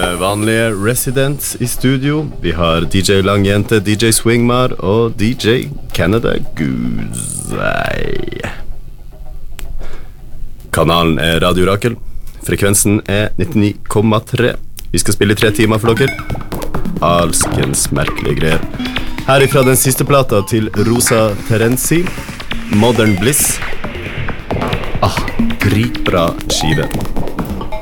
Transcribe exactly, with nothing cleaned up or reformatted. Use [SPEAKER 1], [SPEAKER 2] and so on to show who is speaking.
[SPEAKER 1] vanlige residents i studio. Vi har D J Langjente, D J Swingmar og D J Canada Goose. Kanalen er Radio Rakel. Frekvensen er nittini komma tre. Vi skal spille i tre timer for dere. Alskens merkelige greier. Herifra den siste plata til Rosa Terenzi, Modern Bliss. Ah, dritbra skive.